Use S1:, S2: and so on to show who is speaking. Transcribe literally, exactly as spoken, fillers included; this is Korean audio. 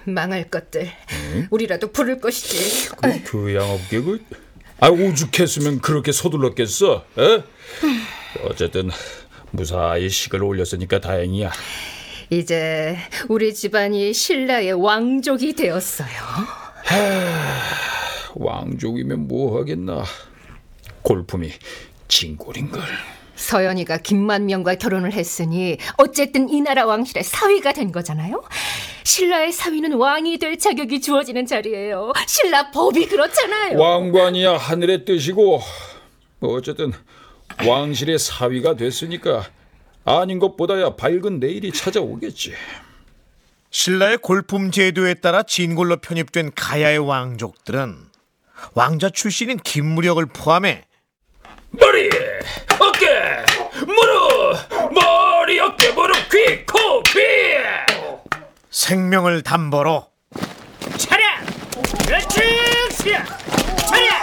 S1: 망할 것들. 응? 우리라도 부를 것이지.
S2: 그 교양업계 그 아 오죽했으면 그렇게 서둘렀겠어. 에? 어쨌든 무사히 식을 올렸으니까 다행이야.
S1: 이제 우리 집안이 신라의 왕족이 되었어요.
S2: 하, 왕족이면 뭐 하겠나. 골품이 진골인걸.
S1: 서연이가 김만명과 결혼을 했으니 어쨌든 이 나라 왕실의 사위가 된 거잖아요. 신라의 사위는 왕이 될 자격이 주어지는 자리예요. 신라 법이 그렇잖아요.
S2: 왕관이야 하늘의 뜻이고 어쨌든 왕실의 사위가 됐으니까 아닌 것보다야 밝은 내일이 찾아오겠지.
S3: 신라의 골품 제도에 따라 진골로 편입된 가야의 왕족들은 왕자 출신인 김무력을 포함해
S2: 머리, 어깨, 무릎, 머리, 어깨, 무릎, 귀, 코, 귀
S3: 생명을 담보로
S4: 차렷! 그렇지! 차렷!